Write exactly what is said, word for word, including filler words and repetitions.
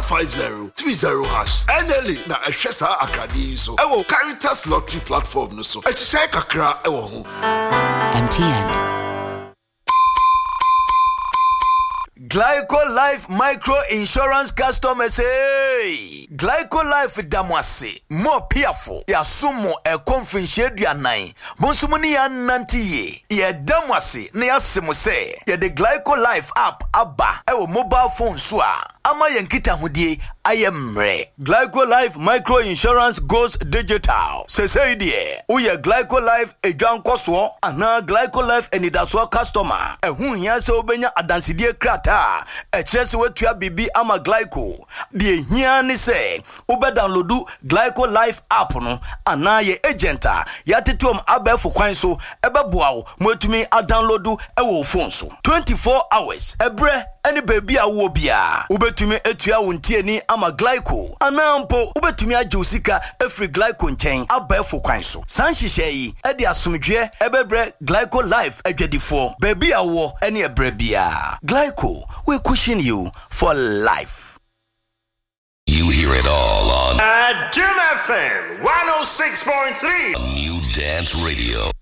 five zero three zero hash. N L E na ehwe sa akrade so. Ewo Caritas Lottery platform no so. Ehye kakra ewo ho. M T N. Glyco Life Micro Insurance Customers, hey! Glyco Life damwase, more piafo, ya sumo e konfinshe du ya nine, monsumuni ya nantiye, ya damwase, ne ya simuse, ya de Glyco Life app abba, ewo mobile phone swa, ama yankita hudie, ayemre. Glyco Life Micro Insurance goes digital. Sese idie, uye Glyco Life e dwan koswo, ana Glyco Life enidaswa customer, e hun yase obenya adansidie krata. E trese wetua bibi ama Glyco die hia ni se ube downloadu Glyco Life app no ana ye agenta ya tetom abefo kwan so ebeboa wo mwetumi a downloadu e wo phone so twenty-four hours ebre any baby a wo bia ubetumi etua wo ntieni ama Glyco anampo ubetumi agye osika efri Glyco nchen abefo kwan so sanhihye yi e de asomdwe ebebre Glyco Life adwadifo baby a wo ene ebre bia Glyco, we cushion you for life. You hear it all on uh, Jim F M one oh six point three. New Dance Radio.